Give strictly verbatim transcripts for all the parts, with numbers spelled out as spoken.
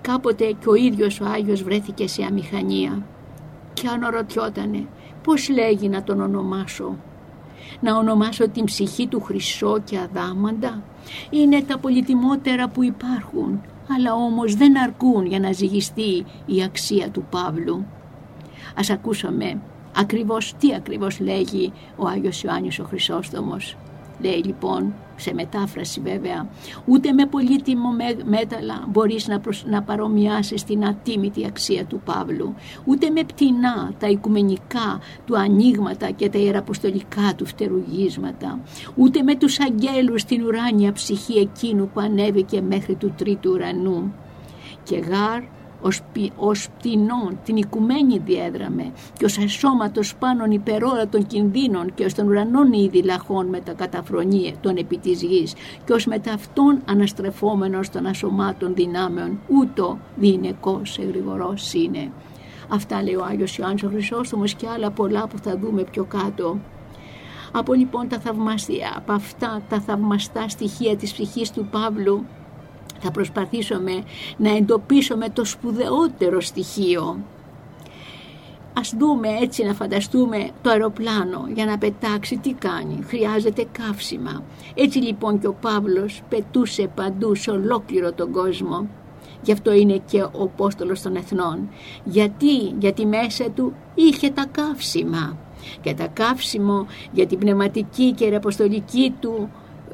Κάποτε και ο ίδιος ο Άγιος βρέθηκε σε αμηχανία και αναρωτιότανε πώς λέγει να τον ονομάσω. Να ονομάσω την ψυχή του Χρυσό και Αδάμαντα? Είναι τα πολυτιμότερα που υπάρχουν, αλλά όμως δεν αρκούν για να ζυγιστεί η αξία του Παύλου. Ας ακούσουμε ακριβώς τι ακριβώς λέγει ο Άγιος Ιωάννης ο Χρυσόστομος. Λέει λοιπόν, σε μετάφραση βέβαια, ούτε με πολύτιμο μέταλλα μπορείς να, προσ... να παρομοιάσεις την ατίμητη αξία του Παύλου, ούτε με πτηνά τα οικουμενικά του ανοίγματα και τα ιεραποστολικά του φτερουγίσματα, ούτε με τους αγγέλους την ουράνια ψυχή εκείνου που ανέβηκε μέχρι του τρίτου ουρανού. Και γάρ ως, πι, ως πτηνών την οικουμένη διέδραμε και ως ασώματος πάνων υπερόρα των κινδύνων και ως των ουρανών ήδη λαχών με τα καταφρονία των επί της γης και ως μετ' αυτών αναστρεφόμενος των ασωμάτων δυνάμεων ούτω διηνεκός εγρηγορός είναι. Αυτά λέει ο Άγιος Ιωάννης ο Χρυσόστομος και άλλα πολλά που θα δούμε πιο κάτω. Από λοιπόν τα θαυμαστία, από αυτά τα θαυμαστά στοιχεία της ψυχής του Παύλου θα προσπαθήσουμε να εντοπίσουμε το σπουδαιότερο στοιχείο. Ας δούμε έτσι, να φανταστούμε το αεροπλάνο για να πετάξει τι κάνει. Χρειάζεται καύσιμα. Έτσι λοιπόν και ο Παύλος πετούσε παντού σε ολόκληρο τον κόσμο. Γι' αυτό είναι και ο Απόστολος των Εθνών. Γιατί, γιατί μέσα του είχε τα καύσιμα. Και τα καύσιμο για την πνευματική και αποστολική του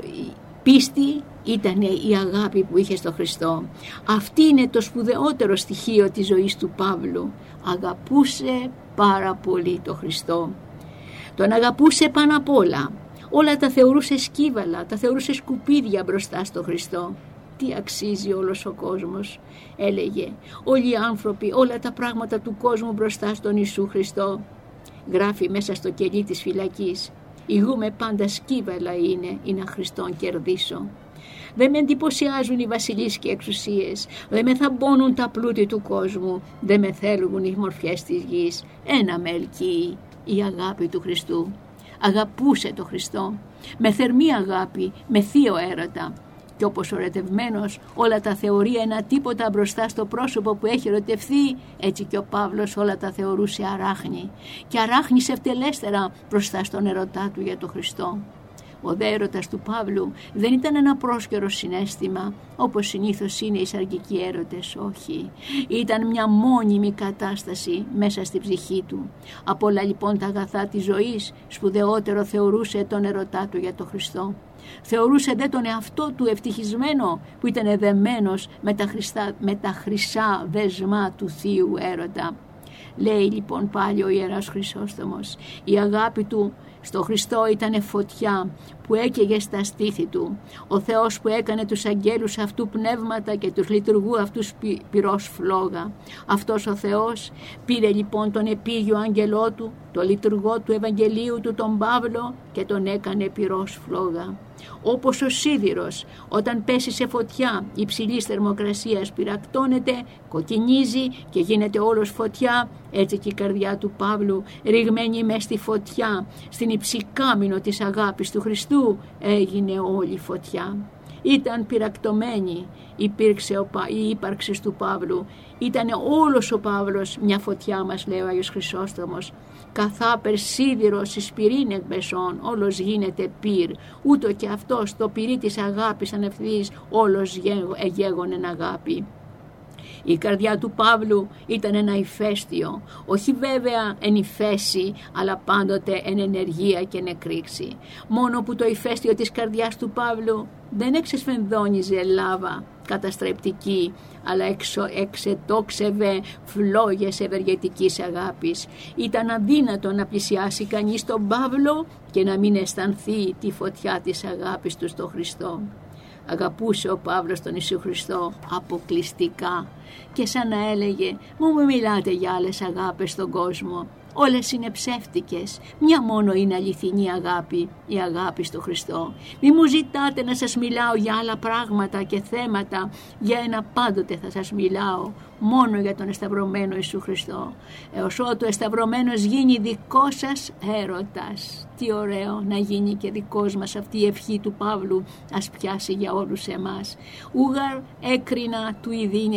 πίστη ήταν η αγάπη που είχε στο Χριστό. Αυτή είναι το σπουδαιότερο στοιχείο της ζωής του Παύλου. Αγαπούσε πάρα πολύ το Χριστό. Τον αγαπούσε πάνω απ' όλα. Όλα τα θεωρούσε σκύβαλα, τα θεωρούσε σκουπίδια μπροστά στο Χριστό. Τι αξίζει όλος ο κόσμος, έλεγε. Όλοι οι άνθρωποι, όλα τα πράγματα του κόσμου μπροστά στον Ιησού Χριστό. Γράφει μέσα στο κελί της φυλακής. Ηγούμε πάντα σκύβαλα είναι, ή να Χριστόν κερδίσω. Δεν με εντυπωσιάζουν οι βασιλείς και εξουσίες, δεν με θαμπώνουν τα πλούτη του κόσμου, δεν με θέλουν οι μορφιές της γης. Ένα με ελκύει, η αγάπη του Χριστού. Αγαπούσε το Χριστό, με θερμή αγάπη, με θείο έρωτα. Και όπως ερωτευμένος όλα τα θεωρεί ένα τίποτα μπροστά στο πρόσωπο που έχει ερωτευθεί, έτσι και ο Παύλος όλα τα θεωρούσε αράχνη. Και αράχνησε ευτελέστερα μπροστά στον ερωτά του για το Χριστό. Ο δε έρωτας του Παύλου δεν ήταν ένα πρόσκαιρο συναίσθημα, όπως συνήθως είναι οι σαρκικοί έρωτες, όχι. Ήταν μια μόνιμη κατάσταση μέσα στη ψυχή του. Από όλα λοιπόν τα αγαθά της ζωής, σπουδαιότερο θεωρούσε τον ερωτά του για το Χριστό. Θεωρούσε δε τον εαυτό του ευτυχισμένο που ήταν εδεμένος με τα, χρυσά, με τα χρυσά δεσμά του θείου έρωτα. Λέει λοιπόν πάλι ο Ιεράς Χρυσόστομος, η αγάπη του στο Χριστό ήταν φωτιά που έκαιγε στα στήθη του. Ο Θεός που έκανε τους αγγέλους αυτού πνεύματα και τους λειτουργού αυτούς πυ, πυρός φλόγα. Αυτός ο Θεός πήρε λοιπόν τον επίγειο άγγελό του, το λειτουργό του Ευαγγελίου του τον Παύλο και τον έκανε πυρός φλόγα. Όπως ο σίδηρος όταν πέσει σε φωτιά υψηλής θερμοκρασίας πυρακτώνεται, κοκκινίζει και γίνεται όλος φωτιά, έτσι και η καρδιά του Παύλου ρηγμένη μες στη φωτιά, στην υψηκάμινο της αγάπης του Χριστού έγινε όλη φωτιά. Ήταν πυρακτωμένη, υπήρξε ο, η ύπαρξη του Παύλου. Ήταν όλος ο Παύλος μια φωτιά, μας λέει ο Άγιος Χρυσόστομος. Καθάπερ σίδηρος εις πυρήν εκπεσών, όλος γίνεται πυρ. Ούτω και αυτός το πυρί της αγάπης ανευθύς όλος εγέγονεν αγάπη. Η καρδιά του Παύλου ήταν ένα ηφαίστειο, όχι βέβαια εν υφέσει, αλλά πάντοτε εν ενεργεία και εν εκρήξη. Μόνο που το ηφαίστειο της καρδιάς του Παύλου δεν εξεσφενδόνιζε λάβα καταστρεπτική, αλλά εξετόξευε φλόγες ευεργετικής αγάπης. Ήταν αδύνατο να πλησιάσει κανείς τον Παύλο και να μην αισθανθεί τη φωτιά της αγάπης του στο Χριστό. Αγαπούσε ο Παύλος τον Ιησού Χριστό αποκλειστικά και σαν να έλεγε «Μου μη μιλάτε για άλλες αγάπες στον κόσμο, όλες είναι ψεύτικες, μια μόνο είναι αληθινή αγάπη, η αγάπη στο Χριστό. Μη μου ζητάτε να σας μιλάω για άλλα πράγματα και θέματα, για ένα πάντοτε θα σας μιλάω, μόνο για τον εσταυρωμένο Ιησού Χριστό, έως ότου εσταυρωμένος γίνει δικό σας έρωτας». Τι ωραίο να γίνει και δικός μας αυτή η ευχή του Παύλου, ας πιάσει για όλους εμάς. Ούγαρ έκρινα του ειδήνη